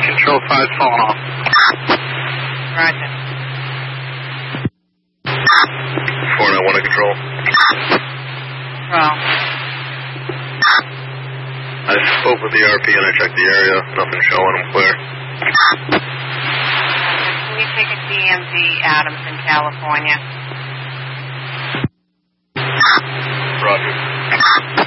Control 5's falling off. Roger. 491 to control. Control. I spoke with the RP and I checked the area. Nothing showing. I'm clear. Can you take a DMV Adams in California? Roger.